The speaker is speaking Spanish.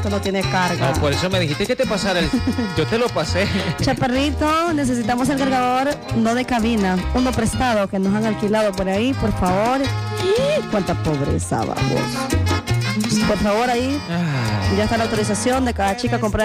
esto no tiene carga. No, por eso me dijiste que te pasara yo te lo pasé. Chaparrito, necesitamos el cargador, no de cabina, uno prestado que nos han alquilado por ahí, por favor. Cuánta pobreza, vamos. Por favor, ahí ya está la autorización de cada chica comprar